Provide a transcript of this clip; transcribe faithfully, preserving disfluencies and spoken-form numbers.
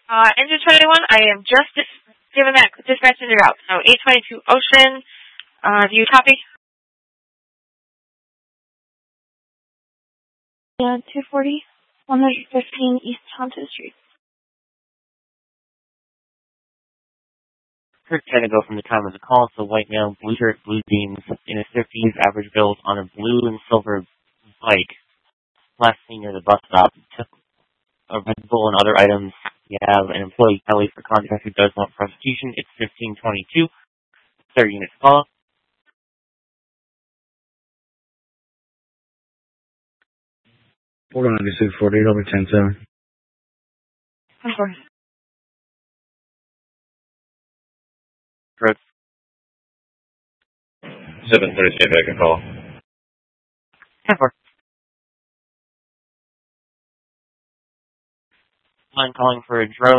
Uh, engine twenty-one, I am just dis- giving that dispatch in your route. So eight twenty-two Ocean, uh, do you copy? Yeah, two forty, one fifteen East Haunted Street. Kirk trying to go from the time of the call, so white male, blue shirt, blue jeans, in his fifties, average build, on a blue and silver bike. Last seen near the bus stop. Took a Red Bull and other items. You have an employee, Kelly, for contract who does want prosecution. It's fifteen twenty-two. third unit to follow. Hold on, this is forty-eight over ten seven. Of course. Correct. seven thirty, stay back and call. ten four. Line calling for a drone.